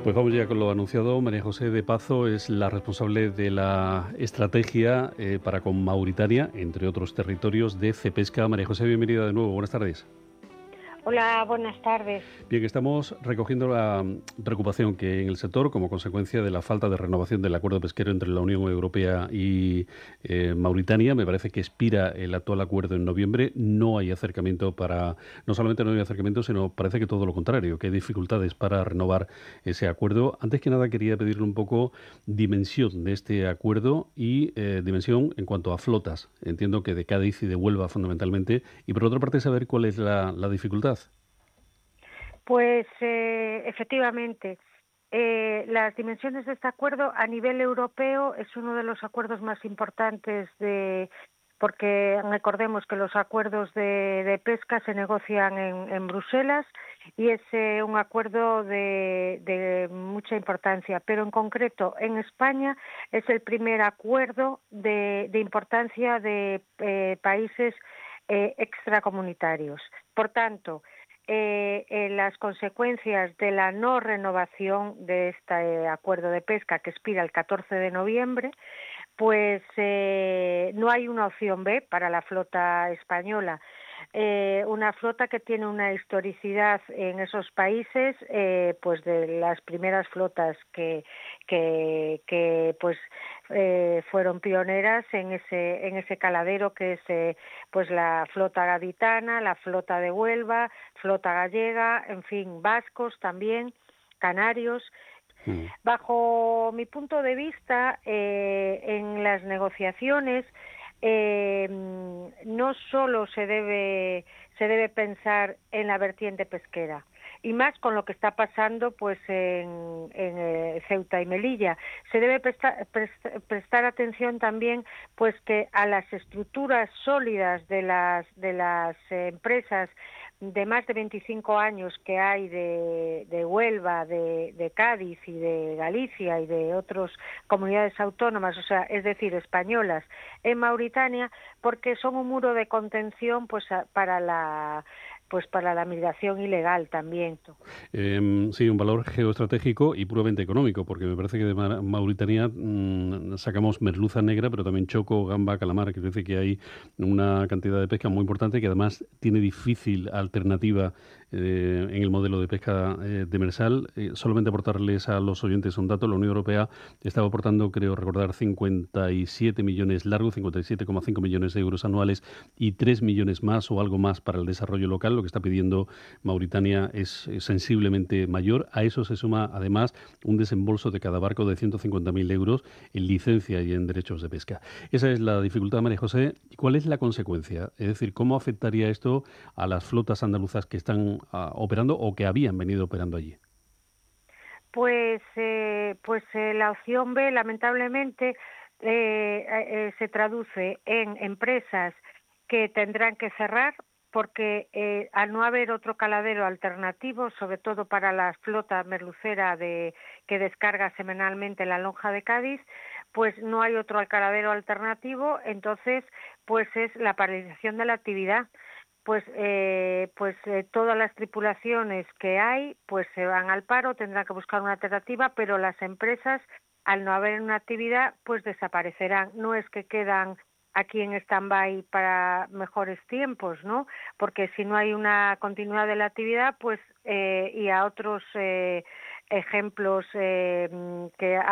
Pues vamos ya con lo anunciado. María José de Pazo es la responsable de la estrategia para con Mauritania, entre otros territorios, de Cepesca. María José, bienvenida de nuevo. Buenas tardes. Hola, buenas tardes. Bien, estamos recogiendo la preocupación que en el sector, como consecuencia de la falta de renovación del acuerdo pesquero entre la Unión Europea y Mauritania, me parece que expira el actual acuerdo en noviembre. No hay acercamiento no solamente no hay acercamiento, sino parece que todo lo contrario, que hay dificultades para renovar ese acuerdo. Antes que nada, quería pedirle un poco dimensión de este acuerdo y dimensión en cuanto a flotas. Entiendo que de Cádiz y de Huelva fundamentalmente. Y por otra parte, saber cuál es la dificultad. Pues efectivamente, las dimensiones de este acuerdo a nivel europeo es uno de los acuerdos más importantes porque recordemos que los acuerdos de pesca se negocian en Bruselas y es un acuerdo de mucha importancia, pero en concreto en España es el primer acuerdo de importancia de países extracomunitarios. Por tanto, las consecuencias de la no renovación de este acuerdo de pesca que expira el 14 de noviembre, pues no hay una opción B para la flota española. Una flota que tiene una historicidad en esos países, pues de las primeras flotas que pues fueron pioneras en ese caladero que es pues la flota gaditana, la flota de Huelva, flota gallega, en fin, vascos también, canarios. Mm. Bajo mi punto de vista, en las negociaciones no solo se debe pensar en la vertiente pesquera, y más con lo que está pasando pues en Ceuta y Melilla. Se debe prestar atención también pues que a las estructuras sólidas de las empresas de más de 25 años que hay de Huelva, de Cádiz y de Galicia y de otras comunidades autónomas, o sea, es decir, españolas, en Mauritania, porque son un muro de contención pues para la migración ilegal también. Sí, un valor geoestratégico y puramente económico, porque me parece que de Mauritania sacamos merluza negra, pero también choco, gamba, calamar, que dice que hay una cantidad de pesca muy importante que además tiene difícil alternativa en el modelo de pesca demersal. Solamente aportarles a los oyentes un dato: la Unión Europea estaba aportando, creo recordar, 57 millones largos, 57,5 millones de euros anuales y 3 millones más o algo más para el desarrollo local. Lo que está pidiendo Mauritania es sensiblemente mayor. A eso se suma, además, un desembolso de cada barco de 150.000 euros en licencia y en derechos de pesca. Esa es la dificultad, María José. ¿Y cuál es la consecuencia? Es decir, ¿cómo afectaría esto a las flotas andaluzas que están operando o que habían venido operando allí? Pues la opción B, lamentablemente, se traduce en empresas que tendrán que cerrar porque al no haber otro caladero alternativo, sobre todo para la flota merlucera que descarga semanalmente la lonja de Cádiz, pues no hay otro caladero alternativo, entonces pues es la paralización de la actividad. Todas las tripulaciones que hay pues se van al paro, tendrán que buscar una alternativa, pero las empresas, al no haber una actividad, pues desaparecerán. No es que quedan aquí en stand-by para mejores tiempos, ¿no? Porque si no hay una continuidad de la actividad, pues y a otros ejemplos que